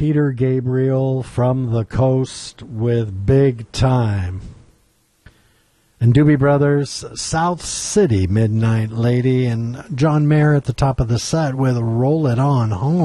Peter Gabriel from the Coast with Big Time. And Doobie Brothers, South City Midnight Lady, and John Mayer at the top of the set with Roll It On Home.